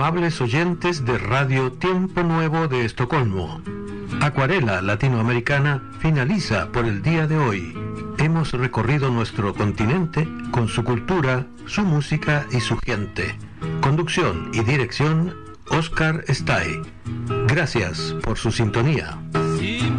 amables oyentes de Radio Tiempo Nuevo de Estocolmo. Acuarela Latinoamericana finaliza por el día de hoy. Hemos recorrido nuestro continente con su cultura, su música y su gente. Conducción y dirección, Oscar Stay. Gracias por su sintonía.